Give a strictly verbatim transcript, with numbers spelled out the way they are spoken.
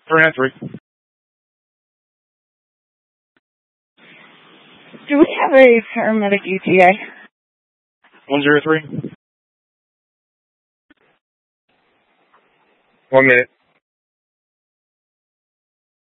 three nine three. Do we have a paramedic E T A? one zero three. One minute.